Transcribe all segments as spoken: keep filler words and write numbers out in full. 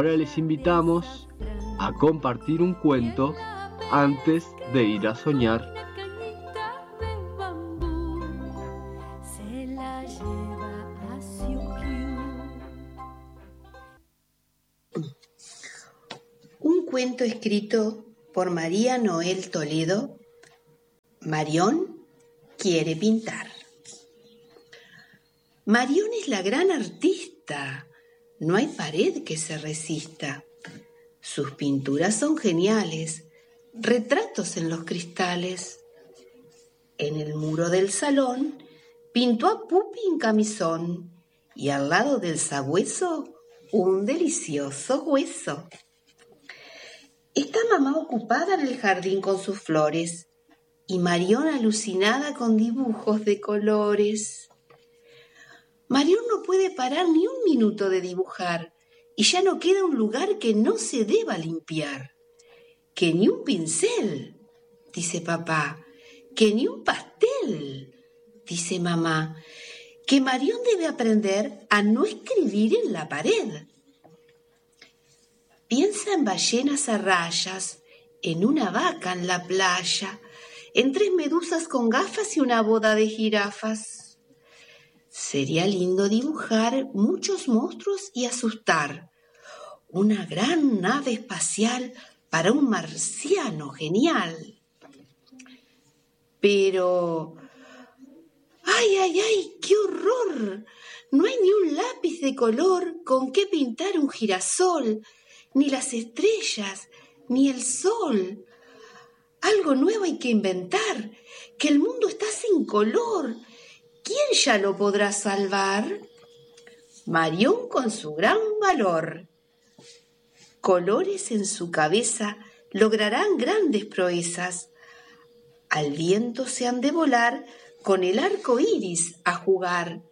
Ahora les invitamos a compartir un cuento antes de ir a soñar. Un cuento escrito por María Noel Toledo. Marión quiere pintar. Marión es la gran artista. No hay pared que se resista. Sus pinturas son geniales, retratos en los cristales. En el muro del salón pintó a Pupi en camisón y al lado del sabueso un delicioso hueso. Está mamá ocupada en el jardín con sus flores y Marión alucinada con dibujos de colores. Marión no puede parar ni un minuto de dibujar y ya no queda un lugar que no se deba limpiar. Que ni un pincel, dice papá, que ni un pastel, dice mamá, que Marión debe aprender a no escribir en la pared. Piensa en ballenas a rayas, en una vaca en la playa, en tres medusas con gafas y una boda de jirafas. Sería lindo dibujar muchos monstruos y asustar. Una gran nave espacial para un marciano genial. Pero... ¡ay, ay, ay! ¡Qué horror! No hay ni un lápiz de color con que pintar un girasol, ni las estrellas, ni el sol. Algo nuevo hay que inventar, que el mundo está sin color. ¿Quién ya lo podrá salvar? Marión con su gran valor. Colores en su cabeza lograrán grandes proezas. Al viento se han de volar con el arco iris a jugar.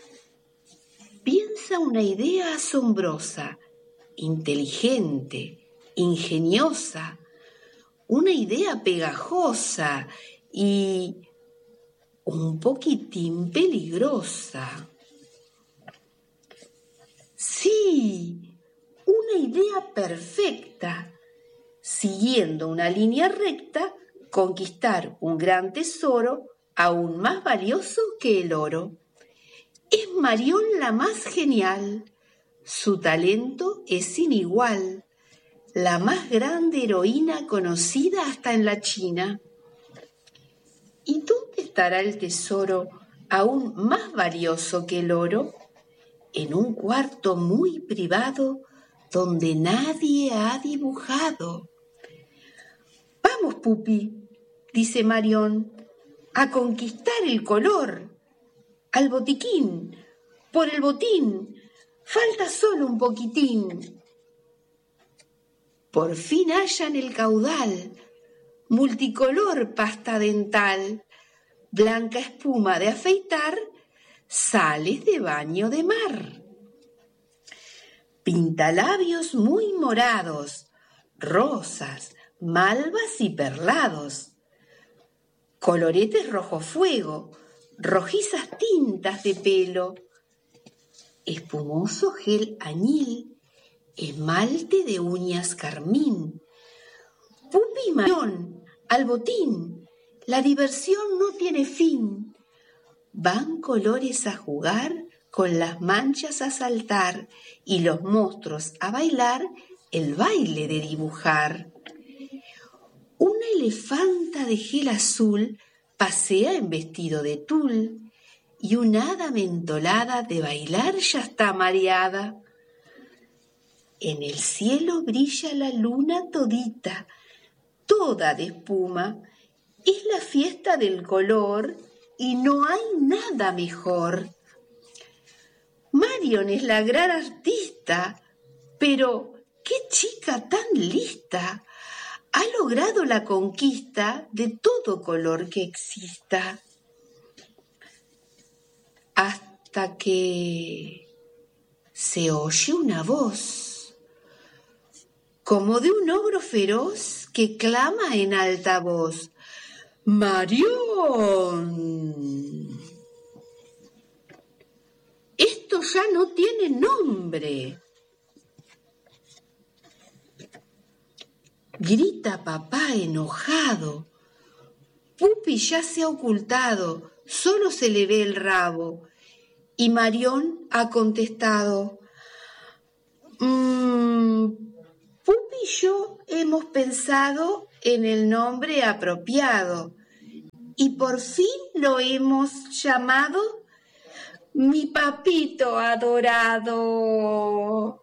Piensa una idea asombrosa, inteligente, ingeniosa, una idea pegajosa y un poquitín peligrosa. Sí, una idea perfecta. Siguiendo una línea recta, conquistar un gran tesoro aún más valioso que el oro. Es Marión la más genial. Su talento es sin igual. La más grande heroína conocida hasta en la China. ¿Y dónde estará el tesoro aún más valioso que el oro? En un cuarto muy privado donde nadie ha dibujado. Vamos, Pupi, dice Marión, a conquistar el color. Al botiquín, por el botín, falta solo un poquitín. Por fin hallan el caudal, multicolor pasta dental, blanca espuma de afeitar, sales de baño de mar. Pintalabios muy morados, rosas, malvas y perlados, coloretes rojo fuego, rojizas tintas de pelo, espumoso gel añil, esmalte de uñas carmín. Pupi y Marión, al botín, la diversión no tiene fin. Van colores a jugar, con las manchas a saltar y los monstruos a bailar el baile de dibujar. Una elefanta de gel azul pasea en vestido de tul y una hada mentolada de bailar ya está mareada. En el cielo brilla la luna todita, toda de espuma. Es la fiesta del color y no hay nada mejor. Marión es la gran artista, pero qué chica tan lista. Ha logrado la conquista de todo color que exista. Hasta que se oye una voz, como de un ogro feroz que clama en alta voz: ¡Marión! Esto ya no tiene nombre. Grita papá enojado. Pupi ya se ha ocultado, solo se le ve el rabo. Y Marión ha contestado: mmm, Pupi y yo hemos pensado en el nombre apropiado y por fin lo hemos llamado mi papito adorado.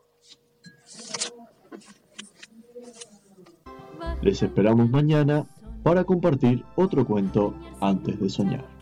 Les esperamos mañana para compartir otro cuento antes de soñar.